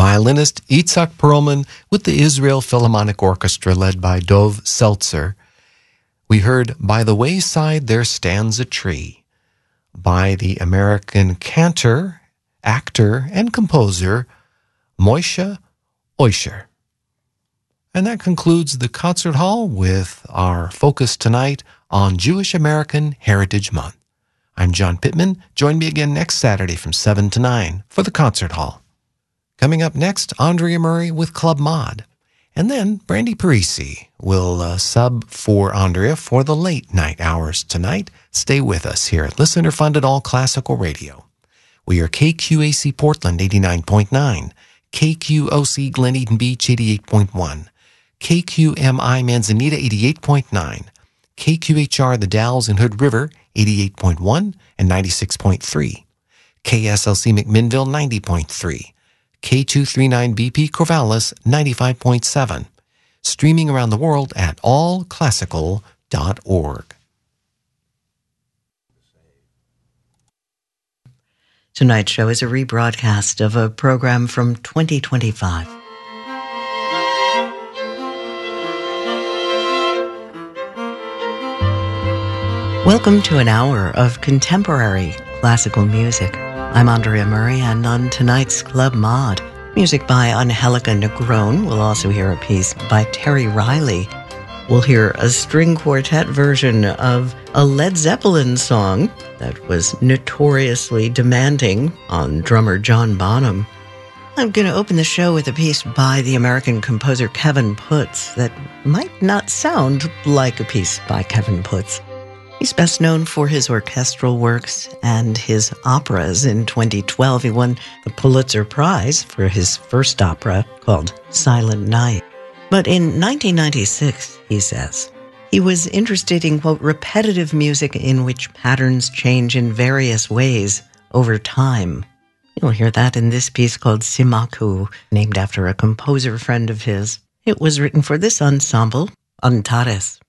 violinist Itzhak Perlman with the Israel Philharmonic Orchestra led by Dov Seltzer. We heard By the Wayside There Stands a Tree by the American cantor, actor, and composer Moshe Oisher. And that concludes the concert hall with our focus tonight on Jewish American Heritage Month. I'm John Pittman. Join me again next Saturday from 7 to 9 for the concert hall. Coming up next, Andrea Murray with Club Mod. And then Brandy Parisi will sub for Andrea for the late night hours tonight. Stay with us here at Listener-Funded All Classical Radio. We are KQAC Portland 89.9, KQOC Glen Eden Beach 88.1, KQMI Manzanita 88.9, KQHR The Dalles and Hood River 88.1 and 96.3, KSLC McMinnville 90.3, K239BP Corvallis 95.7, streaming around the world at allclassical.org. Tonight's show is a rebroadcast of a program from 2025. Welcome to an hour of contemporary classical music. I'm Andrea Murray, and on tonight's Club Mod, music by Angelica Negron. We'll also hear a piece by Terry Riley. We'll hear a string quartet version of a Led Zeppelin song that was notoriously demanding on drummer John Bonham. I'm going to open the show with a piece by the American composer Kevin Putz that might not sound like a piece by Kevin Putz. He's best known for his orchestral works and his operas. In 2012, he won the Pulitzer Prize for his first opera called Silent Night. But in 1996, he says, he was interested in, quote, repetitive music in which patterns change in various ways over time. You'll hear that in this piece called Simaku, named after a composer friend of his. It was written for this ensemble, Antares.